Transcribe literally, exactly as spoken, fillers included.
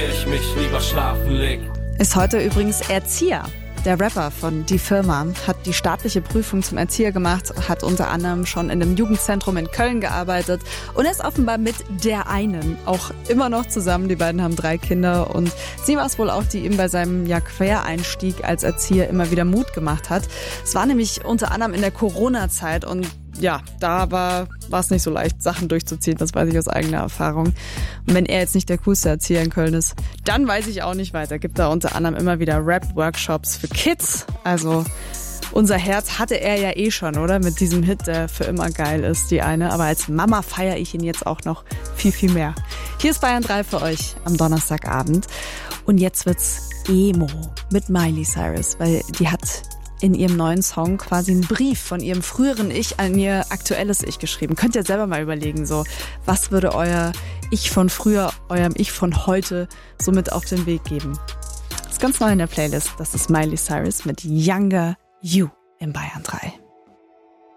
ehe ich mich lieber schlafen leg. Ist heute übrigens Erzieher. Der Rapper von Die Firma hat die staatliche Prüfung zum Erzieher gemacht, hat unter anderem schon in einem Jugendzentrum in Köln gearbeitet und ist offenbar mit der einen auch immer noch zusammen. Die beiden haben drei Kinder und sie war es wohl auch, die ihm bei seinem ja, Quereinstieg als Erzieher immer wieder Mut gemacht hat. Es war nämlich unter anderem in der Corona-Zeit und ja, da war war es nicht so leicht, Sachen durchzuziehen, das weiß ich aus eigener Erfahrung. Und wenn er jetzt nicht der coolste Erzieher in Köln ist, dann weiß ich auch nicht weiter. Gibt da unter anderem immer wieder Rap-Workshops für Kids. Also unser Herz hatte er ja eh schon, oder? Mit diesem Hit, der für immer geil ist, die eine. Aber als Mama feiere ich ihn jetzt auch noch viel, viel mehr. Hier ist Bayern drei für euch am Donnerstagabend. Und jetzt wird's Emo mit Miley Cyrus, weil die hat in ihrem neuen Song quasi einen Brief von ihrem früheren Ich an ihr aktuelles Ich geschrieben. Könnt ihr selber mal überlegen, so, was würde euer Ich von früher, eurem Ich von heute so mit auf den Weg geben? Das ist ganz neu in der Playlist. Das ist Miley Cyrus mit Younger You in Bayern drei.